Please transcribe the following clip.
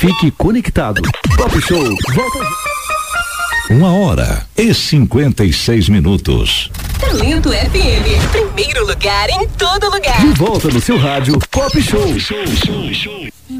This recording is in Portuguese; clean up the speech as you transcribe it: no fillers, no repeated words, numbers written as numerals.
Fique conectado. Pop Show volta. 1h56. Talento FM, primeiro lugar em todo lugar. De volta no seu rádio Pop Show.